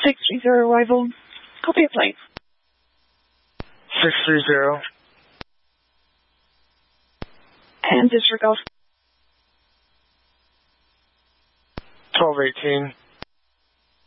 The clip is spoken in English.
630 arrival. Copy a plane. 630. And disregard. 1218.